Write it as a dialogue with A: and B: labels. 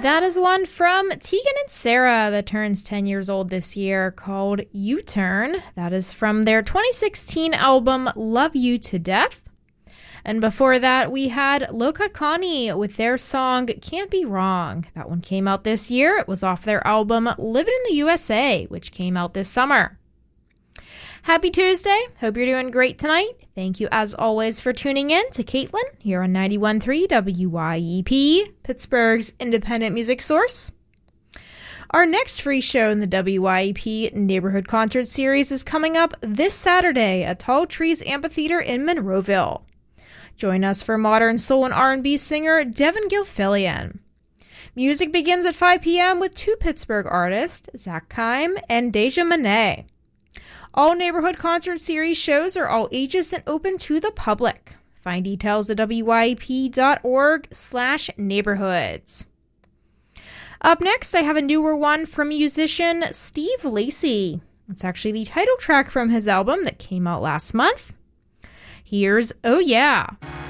A: That is one from Tegan and Sara that turns 10 years old this year, called U-Turn. That is from their 2016 album Love You to Death. And before that, we had Lokat Connie with their song Can't Be Wrong. That one came out this year. It was off their album Living in the USA, which came out this summer. Happy Tuesday. Hope you're doing great tonight. Thank you, as always, for tuning in to Caitlin here on 91.3 WYEP, Pittsburgh's independent music source. Our next free show in the WYEP Neighborhood Concert Series is coming up this Saturday at Tall Trees Amphitheater in Monroeville. Join us for modern soul and R&B singer Devin Gilfillian. Music begins at 5 p.m. with two Pittsburgh artists, Zach Keim and Deja Monet. All Neighborhood Concert Series shows are all ages and open to the public. Find details at wyep.org/neighborhoods. Up next, I have a newer one from musician Steve Lacy. It's actually the title track from his album that came out last month. Here's Oh Yeah.